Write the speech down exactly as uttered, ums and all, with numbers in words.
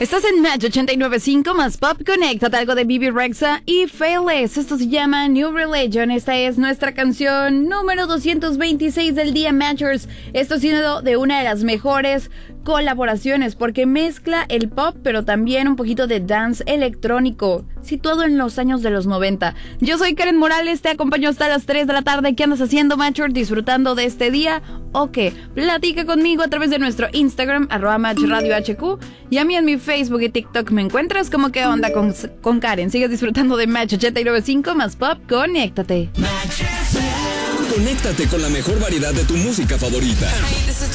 Estás en Match ochenta y nueve punto cinco más Pop. Conéctate, algo de Bibi Rexha y Fearless. Esto se llama New Religion. Esta es nuestra canción número doscientos veintiséis del día, Matchers. Esto ha sido de una de las mejores colaboraciones porque mezcla el pop pero también un poquito de dance electrónico, situado en los años de los noventa. Yo soy Karen Morales, te acompaño hasta las tres de la tarde. ¿Qué andas haciendo, Matcher? ¿Disfrutando de este día o qué? Platica conmigo a través de nuestro Instagram, arroba Match Radio H Q, y a mí en mi Facebook y TikTok me encuentras como ¿Qué onda con, con Karen? Sigues disfrutando de Match ochenta y nueve punto cinco más Pop. Conéctate. Conéctate con la mejor variedad de tu música favorita.